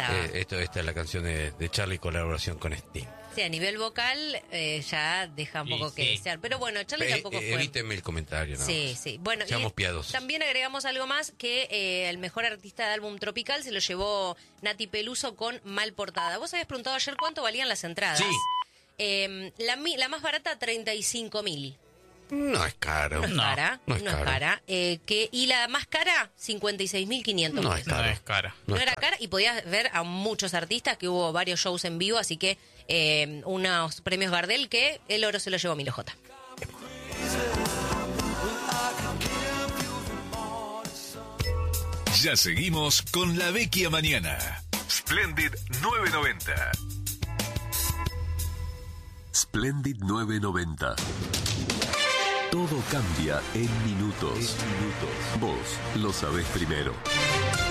Esta es la canción de Charlie, colaboración con Sting. Sí, a nivel vocal ya deja un poco que desear. Pero bueno, Charlie tampoco fue... Evítenme el comentario, ¿no? Sí. Bueno, seamos piadosos. También agregamos algo más, que el mejor artista de álbum tropical se lo llevó Nati Peluso con Mal Portada. Vos habías preguntado ayer cuánto valían las entradas. Sí. La más barata, 35.000. No es caro. No es cara. Y la más cara, 56.500 No es pesos. caro. No es cara. No era cara, y podías ver a muchos artistas, que hubo varios shows en vivo, así que unos premios Gardel, que el oro se lo llevó Milo J. Ya seguimos con La Vecchia Mañana. Splendid 990. Splendid 990. Todo cambia en minutos. Vos lo sabés primero.